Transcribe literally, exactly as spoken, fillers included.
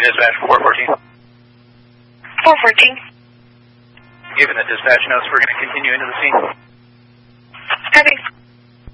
dispatch for four fourteen. four fourteen. Given the dispatch notes, we're going to continue into the scene. Copy.